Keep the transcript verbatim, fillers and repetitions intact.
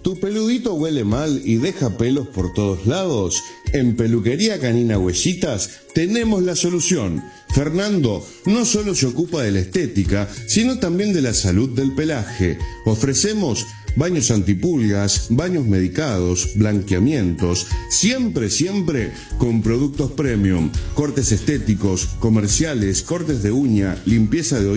¿Tu peludito huele mal y deja pelos por todos lados? En Peluquería Canina Huellitas tenemos la solución. Fernando no solo se ocupa de la estética, sino también de la salud del pelaje. Ofrecemos baños antipulgas, baños medicados, blanqueamientos, siempre, siempre con productos premium, cortes estéticos, comerciales, cortes de uña, limpieza de